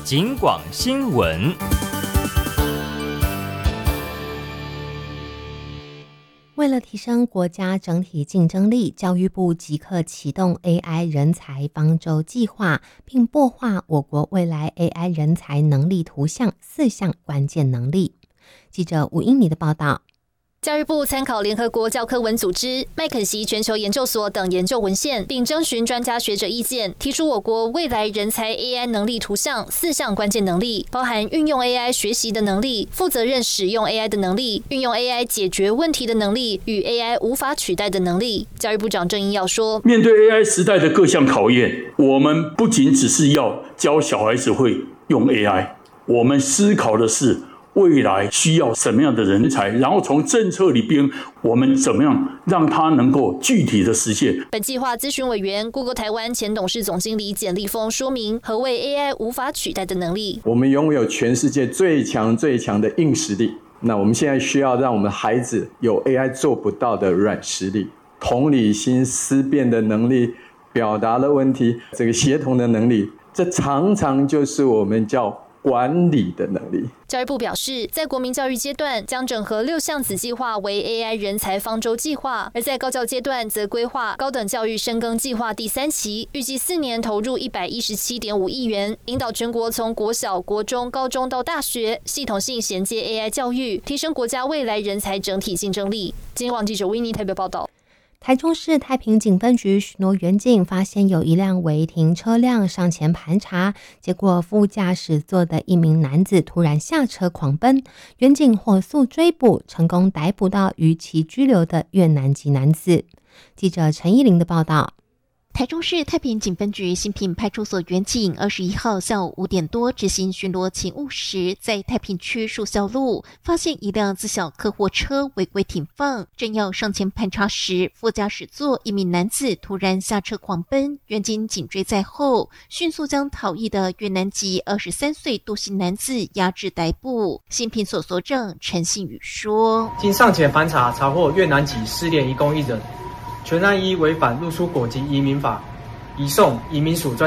警广新闻。 为了提升国家整体竞争力，教育部即刻启动 AI 人才方舟计划，并擘画我国未来 AI 人才能力图像4项关键能力。记者吴英妮的报道。 教育部参考联合国教科文组织、麦肯锡全球研究所等研究文献，并征询专家学者意见，提出我国未来人才 AI 能力图像4项关键能力，包含运用 AI 学习的能力、负责任使用 AI 的能力、运用 AI 解决问题的能力与 AI 无法取代的能力。教育部长郑英耀说， 面对 AI 时代的各项考验，我们不仅只是要教小孩子会用 AI， 我们思考的是未来需要什么样的人才，然后从政策里边我们怎么样让它能够具体的实现。 本计划咨询委员 Google 台湾前董事总经理简立峰说明何谓 AI 无法取代的能力。 我们拥有全世界最强的硬实力，那我们现在需要让我们的孩子有 AI 做不到的软实力，同理心、思辨的能力、表达的问题，这个协同的能力，这常常就是我们叫管理的能力。 教育部表示，在国民教育阶段将整合6项子计划为 AI 人才方舟计划，而在高教阶段则规划高等教育深耕计划第3期，预计4年投入117.5亿元，引导全国从国小、国中、高中到大学，系统性衔接 AI 教育，提升国家未来人才整体竞争力。今晚记者维尼台北报道。 台中市太平警分局巡逻员警发现有一辆违停车辆上前盘查，结果副驾驶座的一名男子突然下车狂奔，员警火速追捕，成功逮捕到逾期拘留的越南籍男子。记者陈依玲的报道。 台中市太平警分局新平派出所员警21号下午5点多执行巡逻勤务时，在太平区树孝路发现一辆自小客货车违规停放，正要上前盘查时，副驾驶座一名男子突然下车狂奔，员警紧追在后，迅速将逃逸的越南籍23岁杜姓男子押至逮捕。新平所所长陈信宇说， 经上前盘查，查获越南籍失联移工1人，全案依违反入出国及移民法，移送移民署专